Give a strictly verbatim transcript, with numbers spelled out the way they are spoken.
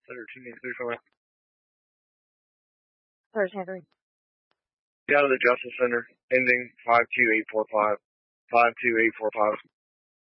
two eight three five. thirteen three. Yeah, to the Justice Center, ending five two eight four five. five two eight four five.